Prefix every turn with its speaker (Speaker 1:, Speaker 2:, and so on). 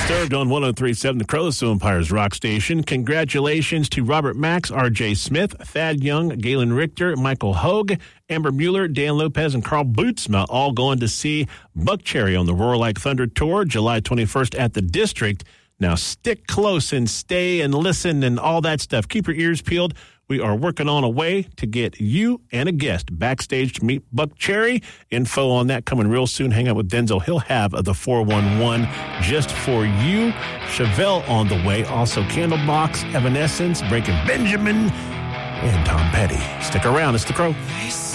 Speaker 1: Disturbed on 103.7 The Crow, the Empire's rock station. Congratulations to Robert Max, R.J. Smith, Thad Young, Galen Richter, Michael Hogue, Amber Mueller, Dan Lopez, and Carl Bootsma all going to see Buckcherry on the Roar Like Thunder Tour, July 21st at the District. Now stick close and stay and listen and all that stuff. Keep your ears peeled. We are working on a way to get you and a guest backstage to meet Buckcherry. Info on that coming real soon. Hang out with Denzel. He'll have the 411 just for you. Chevelle on the way. Also Candlebox, Evanescence, Breaking Benjamin, and Tom Petty. Stick around. It's The Crow.